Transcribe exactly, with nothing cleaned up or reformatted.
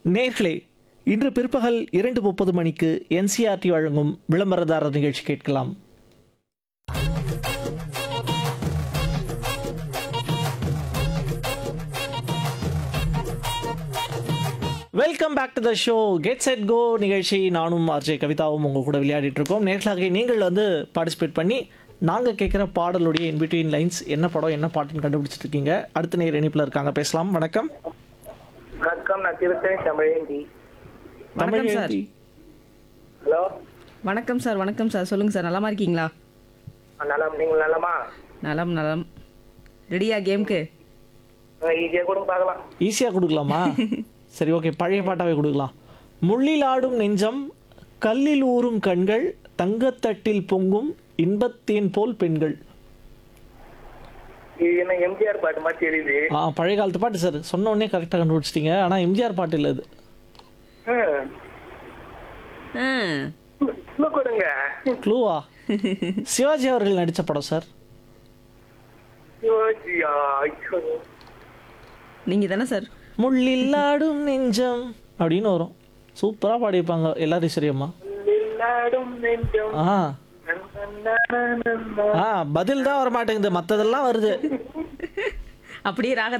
நேர்களே, இன்று பிற்பகல் இரண்டு முப்பது மணிக்கு என்சிஆர்டி வழங்கும் விளம்பரதாரர் நிகழ்ச்சி கேட்கலாம். Welcome back to the show get set go நிகழ்ச்சி. நானும் ஆர்ஜே கவிதாவும் உங்கள் கூட விளையாடிட்டு இருக்கோம். நேர்களாக நீங்கள் வந்து பார்ட்டிசிபேட் பண்ணி நாங்கள் கேட்குற பாடலுடைய இன்பிட்வீன் லைன்ஸ் என்ன படம் என்ன பாட்டுன்னு கண்டுபிடிச்சிட்டு இருக்கீங்க. அடுத்த நேர் இணைப்பில் இருக்காங்க, பேசலாம். வணக்கம். வணக்கம், நான் திருத்தணி தமிழேந்தி. வணக்கம் சார். தமிழேந்தி. ஹலோ, வணக்கம் சார். வணக்கம் சார். சொல்லுங்க சார், நலமா இருக்கீங்களா? நலம், நீங்கள் நலமா? நலம் நலம். ரெடியா கேம்க்கு? ஈஸியாக கூட பார்க்கலாம். ஈஸியாக கொடுக்கலாமா? சரி, ஓகே, பழைய பாட்டாவே கொடுக்கலாம். முள்ளில் ஆடும் நெஞ்சம், கல்லில் ஊறும் கண்கள், தங்கத்தட்டில் பொங்கும் இன்பத்தேன் போல் பெண்கள். இது என்ன எம்ஜிஆர் பாட்டு மாதிரி தெரியுது. ஆ, பழைய காலத்து பாட்டு சார். சொன்ன உடனே கரெக்டாக கண்டுபிடிச்சிட்டீங்க. ஆனால் எம்ஜிஆர் பாட்டு இல்லை இது. ம். ஆ. இன்னும் கொடுங்க. க்ளூவா? சிவாஜி அவர்கள் நடித்த படம் சார். சிவாஜியா? ஐயோ. நீங்க தானே சார்? முள்ளில் ஆடும் நெஞ்சம் அப்படின்னு வரும். சூப்பராக பாடியிருப்பாங்க எல்லாரும் ஈஸ்வரியம்மா. நில்லாடும் நெஞ்சம். ஆ நன்னன்னன்னன்னன்ன. ஆ பதில் தான் வர மாட்டேங்குது, மற்றதெல்லாம் வருது. அப்படியே ராகத்தை